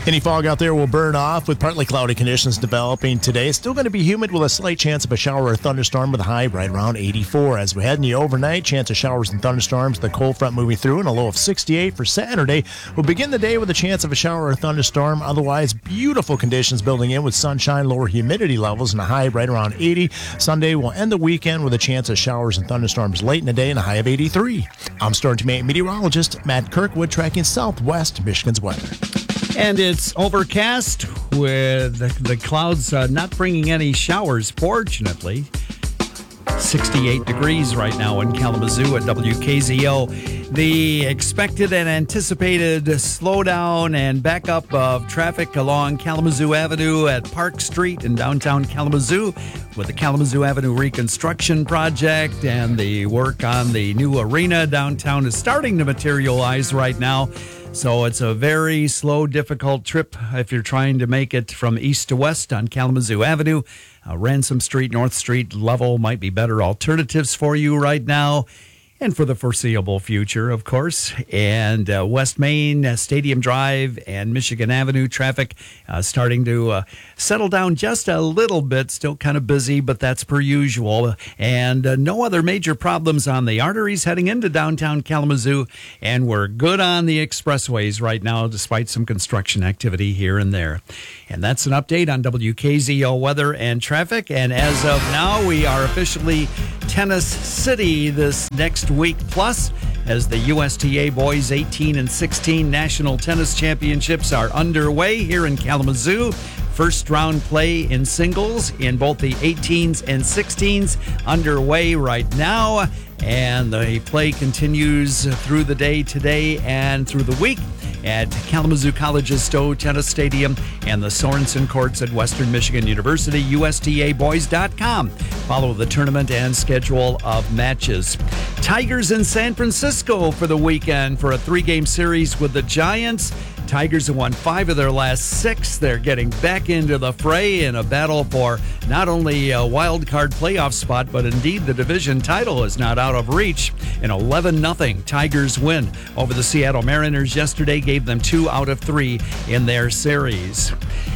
Any fog out there will burn off with partly cloudy conditions developing today. It's still going to be humid with a slight chance of a shower or thunderstorm with a high right around eighty-four. As we head in the overnight, chance of showers and thunderstorms, the cold front moving through, and a low of sixty-eight for Saturday. We'll begin the day with a chance of a shower or thunderstorm. Otherwise, beautiful conditions building in with sunshine, lower humidity levels, and a high right around eighty. Sunday will end the weekend with a chance of showers and thunderstorms late in the day and a high of eighty-three. I'm Storm meteorologist Matt Kirkwood tracking Southwest Michigan's weather. And it's overcast with the, the clouds uh, not bringing any showers, fortunately. sixty-eight degrees right now in Kalamazoo at W K Z O. The expected and anticipated slowdown and backup of traffic along Kalamazoo Avenue at Park Street in downtown Kalamazoo with the Kalamazoo Avenue reconstruction project and the work on the new arena downtown is starting to materialize right now. So it's a very slow, difficult trip if you're trying to make it from east to west on Kalamazoo Avenue. Uh, Ransom Street, North Street level might be better alternatives for you right now and for the foreseeable future, of course. And uh, West Main, uh, Stadium Drive, and Michigan Avenue traffic uh, starting to uh, settle down just a little bit. Still kind of busy, but that's per usual. And uh, no other major problems on the arteries heading into downtown Kalamazoo. And we're good on the expressways right now, despite some construction activity here and there. And that's an update on W K Z O weather and traffic. And as of now, we are officially Tennis City this next week plus as the U S T A Boys eighteen and sixteen National Tennis Championships are underway here in Kalamazoo. First round play in singles in both the eighteens and sixteens underway right now. And the play continues through the day today and through the week at Kalamazoo College's Stowe Tennis Stadium and the Sorensen Courts at Western Michigan University, U S T A boys dot com. Follow the tournament and schedule of matches. Tigers in San Francisco for the weekend for a three-game series with the Giants. Tigers have won five of their last six. They're getting back into the fray in a battle for not only a wild card playoff spot, but indeed the division title is not out of reach. An eleven nothing Tigers win over the Seattle Mariners yesterday gave them two out of three in their series.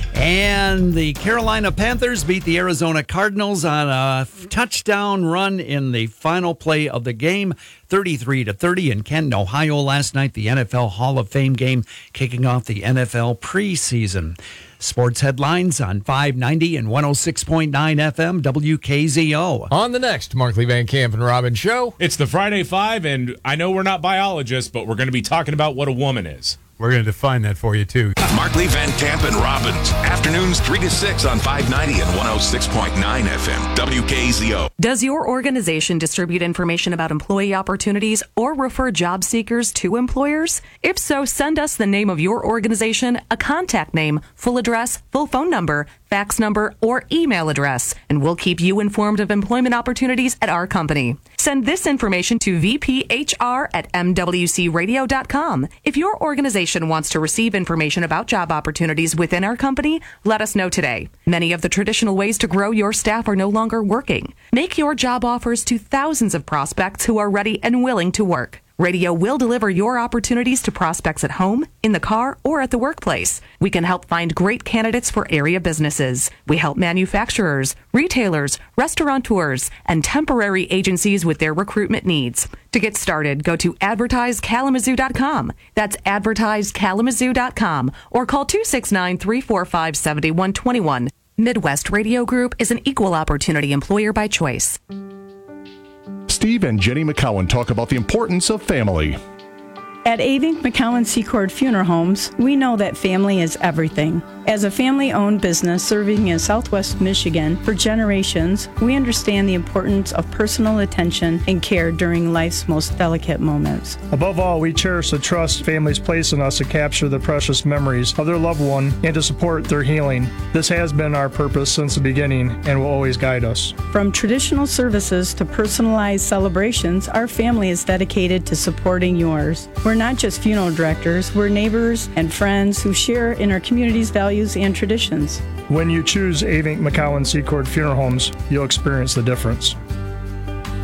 And the Carolina Panthers beat the Arizona Cardinals on a touchdown run in the final play of the game, thirty-three to thirty in Canton, Ohio last night, the N F L Hall of Fame game kicking off the N F L preseason. Sports headlines on five ninety and one oh six point nine F M W K Z O. On the next Markley Van Camp and Robin show, it's the Friday Five, and I know we're not biologists, but we're going to be talking about what a woman is. We're going to define that for you, too. Markley, Van Camp, and Robbins. Afternoons three to six on five ninety and one oh six point nine F M. W K Z O. Does your organization distribute information about employee opportunities or refer job seekers to employers? If so, send us the name of your organization, a contact name, full address, full phone number, fax number, or email address, and we'll keep you informed of employment opportunities at our company. Send this information to V P H R at M W C radio dot com. If your organization wants to receive information about job opportunities within our company, let us know today. Many of the traditional ways to grow your staff are no longer working. Make your job offers to thousands of prospects who are ready and willing to work. Radio will deliver your opportunities to prospects at home, in the car, or at the workplace. We can help find great candidates for area businesses. We help manufacturers, retailers, restaurateurs, and temporary agencies with their recruitment needs. To get started, go to advertise kalamazoo dot com. That's advertise kalamazoo dot com or call two six nine, three four five, seven one two one. Midwest Radio Group is an equal opportunity employer by choice. Steve and Jenny McCowan talk about the importance of family. At Avink McCowan Secord Funeral Homes, we know that family is everything. As a family-owned business serving in Southwest Michigan for generations, we understand the importance of personal attention and care during life's most delicate moments. Above all, we cherish the trust families place in us to capture the precious memories of their loved one and to support their healing. This has been our purpose since the beginning and will always guide us. From traditional services to personalized celebrations, our family is dedicated to supporting yours. We're not just funeral directors, we're neighbors and friends who share in our community's values and traditions. When you choose Avink McCowan Secord Funeral Homes, you'll experience the difference.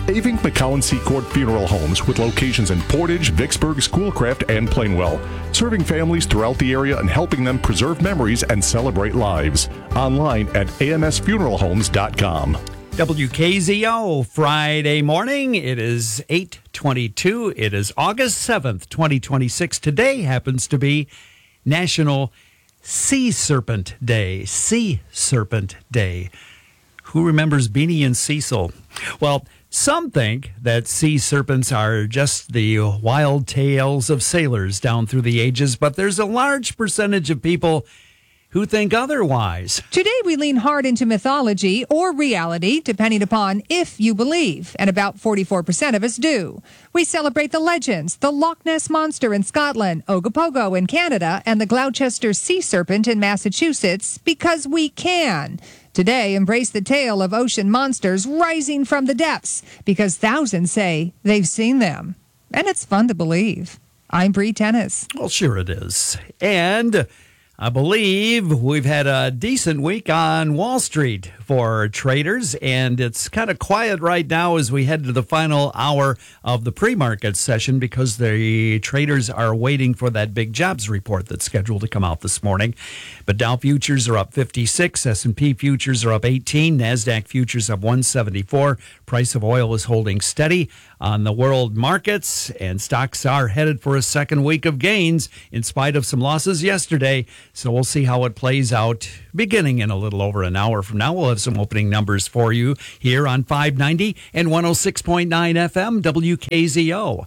Avink McCowan Secord Funeral Homes with locations in Portage, Vicksburg, Schoolcraft, and Plainwell, serving families throughout the area and helping them preserve memories and celebrate lives. Online at a m s funeral homes dot com. W K Z O, Friday morning. It is eight twenty-two. It is August seventh, twenty twenty-six. Today happens to be National Sea Serpent Day. Sea Serpent Day. Who remembers Beanie and Cecil? Well, some think that sea serpents are just the wild tales of sailors down through the ages, but there's a large percentage of people who think otherwise. Today we lean hard into mythology or reality, depending upon if you believe, and about forty-four percent of us do. We celebrate the legends, the Loch Ness Monster in Scotland, Ogopogo in Canada, and the Gloucester Sea Serpent in Massachusetts, because we can. Today, embrace the tale of ocean monsters rising from the depths, because thousands say they've seen them. And it's fun to believe. I'm Bree Tennis. Well, sure it is. And I believe we've had a decent week on Wall Street for traders, and it's kind of quiet right now as we head to the final hour of the pre-market session because the traders are waiting for that big jobs report that's scheduled to come out this morning. But Dow futures are up fifty-six, S and P futures are up eighteen, NASDAQ futures up one seventy-four. Price of oil is holding steady on the world markets, and stocks are headed for a second week of gains in spite of some losses yesterday. So we'll see how it plays out beginning in a little over an hour from now. We'll have some opening numbers for you here on five ninety and one oh six point nine F M W K Z O.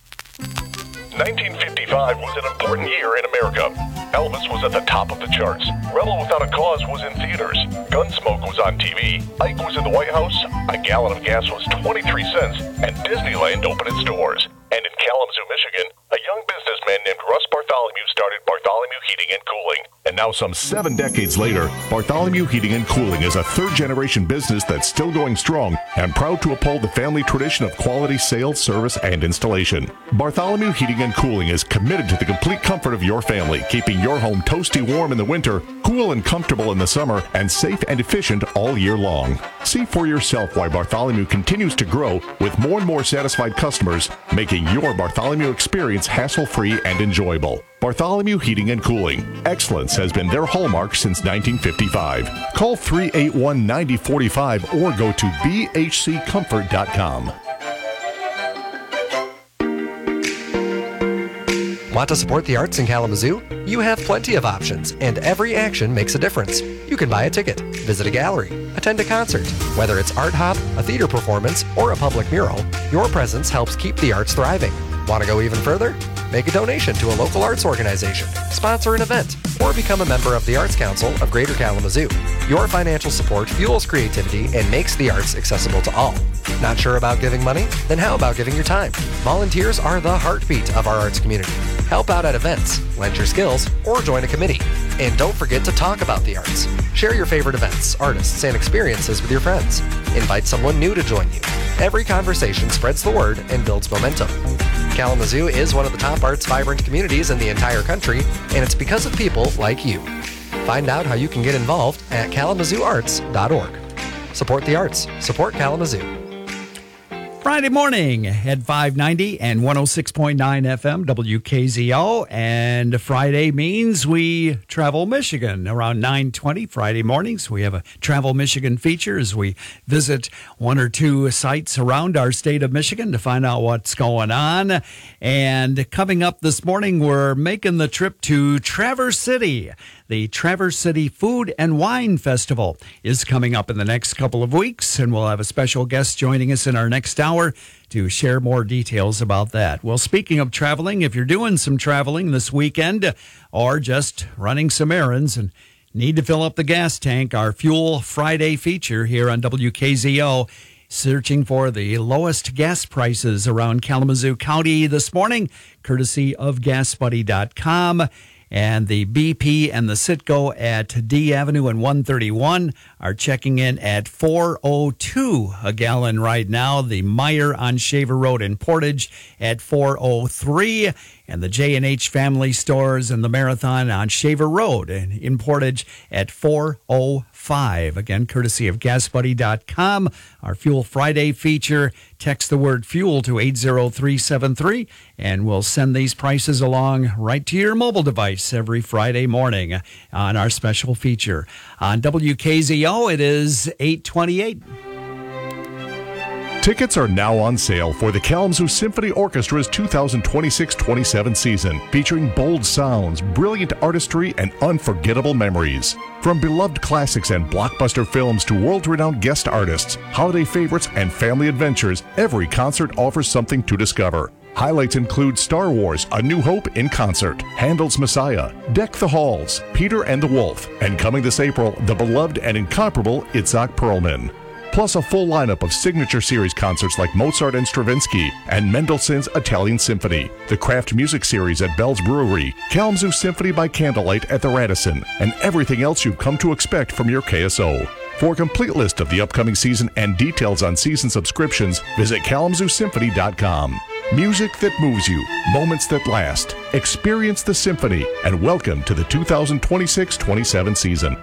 nineteen fifty-five was an important year in America. Elvis was at the top of the charts. Rebel Without a Cause was in theaters. Gunsmoke was on T V. Ike was in the White House. A gallon of gas was twenty-three cents. And Disneyland opened its doors. And in Kalamazoo, Michigan, a young businessman named Russ Bartholomew started Bartholomew Heating and Cooling. And now, some seven decades later, Bartholomew Heating and Cooling is a third-generation business that's still going strong and proud to uphold the family tradition of quality sales, service, and installation. Bartholomew Heating and Cooling is committed to the complete comfort of your family, keeping your home toasty warm in the winter, cool and comfortable in the summer, and safe and efficient all year long. See for yourself why Bartholomew continues to grow with more and more satisfied customers, making your Bartholomew experience hassle-free and enjoyable. Bartholomew Heating and Cooling. Excellence has been their hallmark since nineteen fifty-five. Call three eight one, nine oh four five or go to b h c comfort dot com. Want to support the arts in Kalamazoo? You have plenty of options, and every action makes a difference. You can buy a ticket, visit a gallery, attend a concert. Whether it's art hop, a theater performance, or a public mural, your presence helps keep the arts thriving. Want to go even further? Make a donation to a local arts organization, sponsor an event, or become a member of the Arts Council of Greater Kalamazoo. Your financial support fuels creativity and makes the arts accessible to all. Not sure about giving money? Then how about giving your time? Volunteers are the heartbeat of our arts community. Help out at events, lend your skills, or join a committee. And don't forget to talk about the arts. Share your favorite events, artists, and experiences with your friends. Invite someone new to join you. Every conversation spreads the word and builds momentum. Kalamazoo is one of the top arts vibrant communities in the entire country, and it's because of people like you. Find out how you can get involved at kalamazoo arts dot org. Support the arts. Support Kalamazoo. Friday morning at five ninety and one oh six point nine F M W K Z O. And Friday means we travel Michigan around nine twenty Friday mornings. We have a Travel Michigan feature as we visit one or two sites around our state of Michigan to find out what's going on. And coming up this morning, we're making the trip to Traverse City. The Traverse City Food and Wine Festival is coming up in the next couple of weeks, and we'll have a special guest joining us in our next hour to share more details about that. Well, speaking of traveling, if you're doing some traveling this weekend or just running some errands and need to fill up the gas tank, our Fuel Friday feature here on W K Z O, searching for the lowest gas prices around Kalamazoo County this morning, courtesy of gas buddy dot com. And the B P and the Citgo at D Avenue and one thirty-one are checking in at four oh two a gallon right now. The Meyer on Shaver Road in Portage at four oh three. And the J and H Family Stores and the Marathon on Shaver Road in Portage at four oh five. Again, courtesy of gas buddy dot com. our Fuel Friday feature. Text the word fuel to eight zero three seven three, and we'll send these prices along right to your mobile device every Friday morning on our special feature. On W K Z O, it is eight twenty-eight. Tickets are now on sale for the Kalamazoo Symphony Orchestra's two thousand twenty-six twenty-seven season, featuring bold sounds, brilliant artistry, and unforgettable memories. From beloved classics and blockbuster films to world-renowned guest artists, holiday favorites, and family adventures, every concert offers something to discover. Highlights include Star Wars: A New Hope in concert, Handel's Messiah, Deck the Halls, Peter and the Wolf, and coming this April, the beloved and incomparable Itzhak Perlman. Plus a full lineup of signature series concerts like Mozart and Stravinsky and Mendelssohn's Italian Symphony, the Craft Music Series at Bell's Brewery, Kalamazoo Symphony by Candlelight at the Radisson, and everything else you've come to expect from your K S O. For a complete list of the upcoming season and details on season subscriptions, visit kalamazoo symphony dot com. Music that moves you, moments that last. Experience the symphony, and welcome to the two thousand twenty-six twenty-seven season.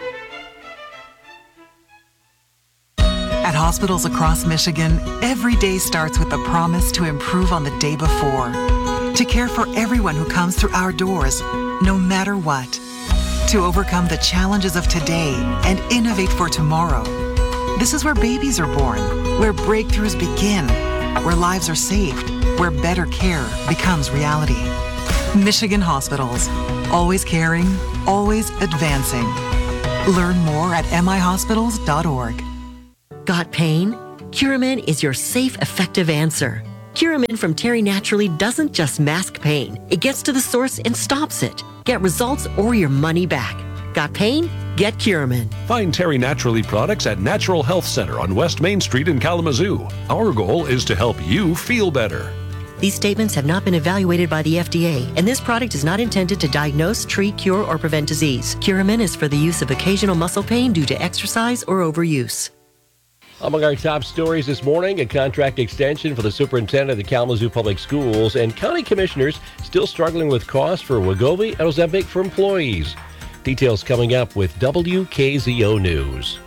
At hospitals across Michigan, every day starts with the promise to improve on the day before, to care for everyone who comes through our doors, no matter what, to overcome the challenges of today and innovate for tomorrow. This is where babies are born, where breakthroughs begin, where lives are saved, where better care becomes reality. Michigan Hospitals, always caring, always advancing. Learn more at m i hospitals dot org. Got pain? Curamin is your safe, effective answer. Curamin from Terry Naturally doesn't just mask pain. It gets to the source and stops it. Get results or your money back. Got pain? Get Curamin. Find Terry Naturally products at Natural Health Center on West Main Street in Kalamazoo. Our goal is to help you feel better. These statements have not been evaluated by the F D A, and this product is not intended to diagnose, treat, cure, or prevent disease. Curamin is for the use of occasional muscle pain due to exercise or overuse. Among our top stories this morning, a contract extension for the superintendent of the Kalamazoo Public Schools, and county commissioners still struggling with costs for Wegovy and Ozempic for employees. Details coming up with W K Z O News.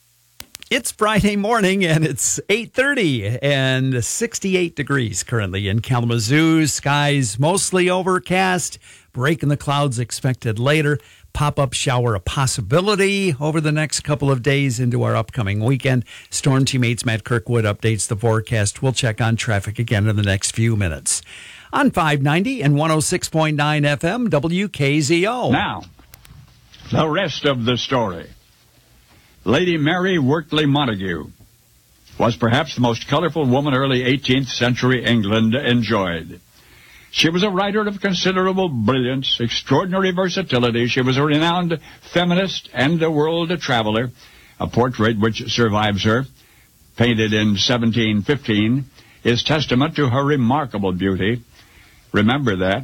It's Friday morning, and it's eight thirty and sixty-eight degrees currently in Kalamazoo. Skies mostly overcast, break in the clouds expected later. Pop-up shower a possibility over the next couple of days into our upcoming weekend. Storm teammates Matt Kirkwood updates the forecast. We'll check on traffic again in the next few minutes. On five ninety and one oh six point nine F M, W K Z O. Now, the rest of the story. Lady Mary Wortley Montagu was perhaps the most colorful woman early eighteenth century England enjoyed. She was a writer of considerable brilliance, extraordinary versatility. She was a renowned feminist and a world traveler. A portrait which survives her, painted in seventeen fifteen, is testament to her remarkable beauty. Remember that.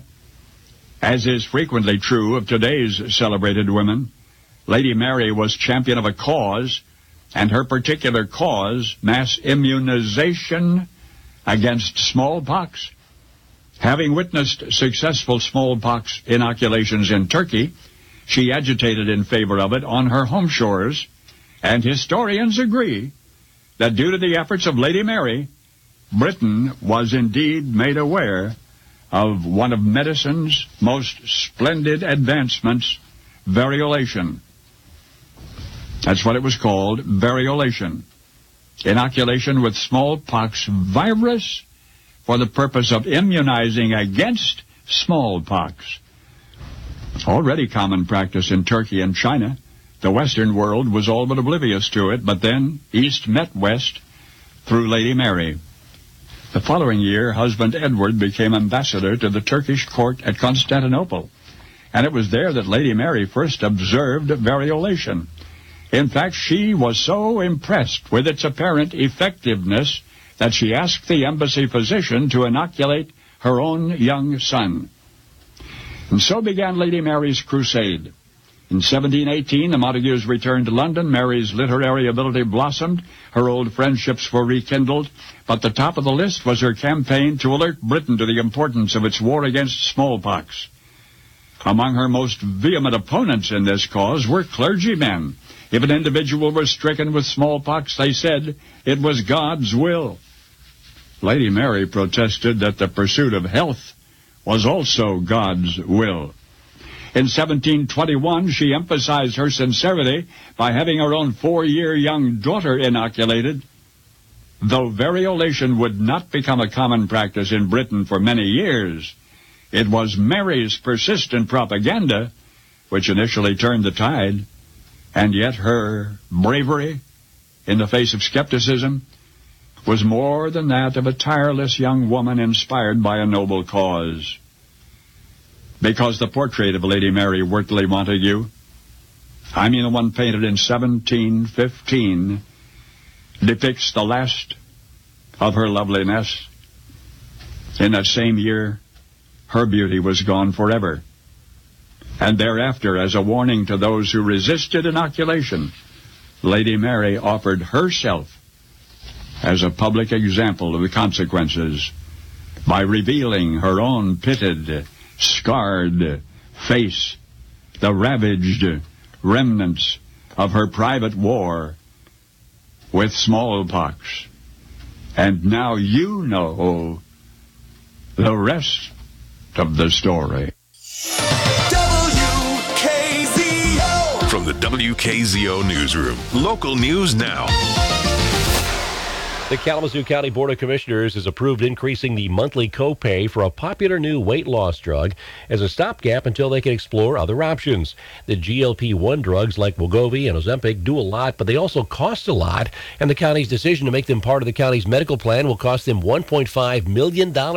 As is frequently true of today's celebrated women, Lady Mary was champion of a cause, and her particular cause, mass immunization against smallpox. Having witnessed successful smallpox inoculations in Turkey, she agitated in favor of it on her home shores, and historians agree that due to the efforts of Lady Mary, Britain was indeed made aware of one of medicine's most splendid advancements, variolation. That's what it was called, variolation. Inoculation with smallpox virus for the purpose of immunizing against smallpox. Already common practice in Turkey and China. The Western world was all but oblivious to it, but then East met West through Lady Mary. The following year, husband Edward became ambassador to the Turkish court at Constantinople, and it was there that Lady Mary first observed variolation. In fact, she was so impressed with its apparent effectiveness that she asked the embassy physician to inoculate her own young son. And so began Lady Mary's crusade. In seventeen eighteen, the Montagues returned to London. Mary's literary ability blossomed. Her old friendships were rekindled. But the top of the list was her campaign to alert Britain to the importance of its war against smallpox. Among her most vehement opponents in this cause were clergymen. If an individual was stricken with smallpox, they said it was God's will. Lady Mary protested that the pursuit of health was also God's will. In seventeen twenty-one, she emphasized her sincerity by having her own four-year young daughter inoculated. Though variolation would not become a common practice in Britain for many years, it was Mary's persistent propaganda which initially turned the tide, and yet her bravery in the face of skepticism was more than that of a tireless young woman inspired by a noble cause. Because the portrait of Lady Mary Wortley Montagu, I mean the one painted in seventeen fifteen, depicts the last of her loveliness. In that same year, her beauty was gone forever. And thereafter, as a warning to those who resisted inoculation, Lady Mary offered herself as a public example of the consequences by revealing her own pitted, scarred face, the ravaged remnants of her private war with smallpox. And now you know the rest of the story. W K Z O. From the W K Z O Newsroom, local news now. The Kalamazoo County Board of Commissioners has approved increasing the monthly copay for a popular new weight loss drug as a stopgap until they can explore other options. The G L P one drugs like Wegovy and Ozempic do a lot, but they also cost a lot, and the county's decision to make them part of the county's medical plan will cost them one point five million dollars